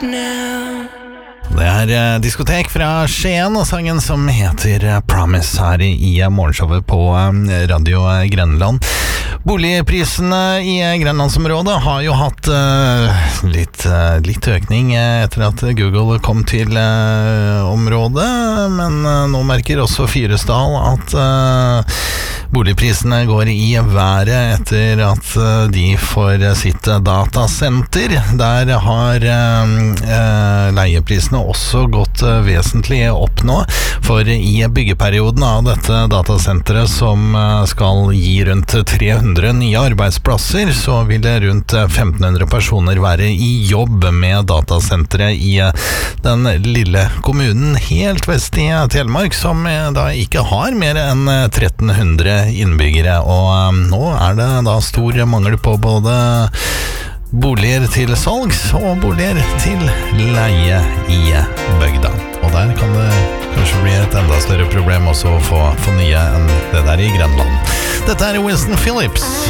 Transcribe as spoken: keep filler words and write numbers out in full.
Det er eh, diskotek fra Skien og sangen som heter eh, Promise her i, i morgenshowet på eh, Radio Grenland. Boligprisene i Grenlandsområdet har jo hatt eh, litt, eh, litt økning eh, etter at Google kom til eh, området, men eh, nå merker også Fyresdal at eh, boligprisene går i været etter at eh, de får sitt datasenter. Der har eh, leieprisene også gått eh, vesentlig opp nå, for i byggeperioden av dette datasenteret som eh, skal gi rundt tre hundre nye arbeidsplasser, så vil det rundt femten hundre personer være i jobb med datasenteret i den lille kommunen helt vest i Telemark, som da ikke har mer enn tretten hundre innbyggere, og nå er det da stor mangel på både boliger til salgs og boliger til leie i bygda. Og der kan det kanskje bli et enda større problem også å få, få nye enn det der i Grenland. Dette er Winston Phillips.